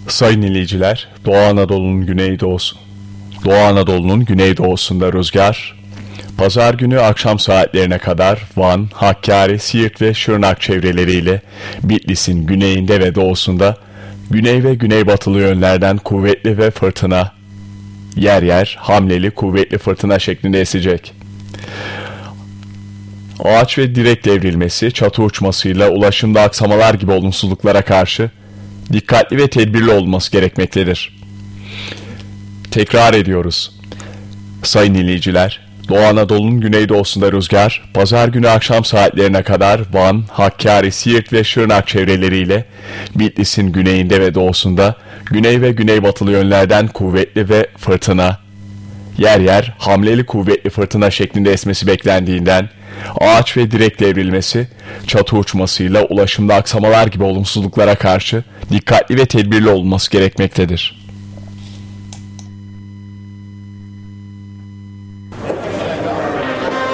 Sayın dinleyiciler, Doğu Anadolu'nun güneydoğusunda rüzgar, pazar günü akşam saatlerine kadar Van, Hakkari, Siirt ve Şırnak çevreleriyle Bitlis'in güneyinde ve doğusunda güney ve güneybatılı yönlerden kuvvetli ve fırtına, yer yer hamleli kuvvetli fırtına şeklinde esecek. Ağaç ve direk devrilmesi, çatı uçmasıyla ulaşımda aksamalar gibi olumsuzluklara karşı dikkatli ve tedbirli olması gerekmektedir. Tekrar ediyoruz. Sayın dinleyiciler, Doğu Anadolu'nun güneydoğusunda rüzgar, pazar günü akşam saatlerine kadar Van, Hakkari, Siirt ve Şırnak çevreleriyle Bitlis'in güneyinde ve doğusunda güney ve güneybatılı yönlerden kuvvetli ve fırtına, yer yer hamleli kuvvetli fırtına şeklinde esmesi beklendiğinden ağaç ve direk devrilmesi, çatı uçmasıyla ulaşımda aksamalar gibi olumsuzluklara karşı dikkatli ve tedbirli olması gerekmektedir.